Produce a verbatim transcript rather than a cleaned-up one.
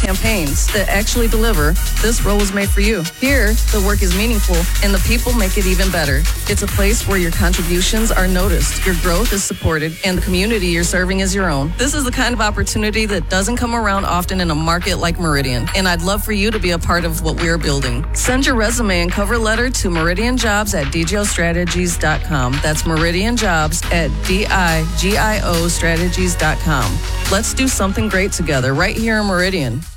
campaigns that actually deliver, this role was made for you. Here, the work is meaningful and the people make it even better. It's a place where your contributions are noticed, your growth is supported, and the community you're serving is your own. This is the kind of opportunity that doesn't come around often in a market like Meridian, and I'd love for you to be a part of what we're building. Send your resume and cover letter to Meridian Jobs at D G O strategies dot com. That's Meridian Jobs at D I G I O strategies dot com. Let's do something great together right here in Meridian.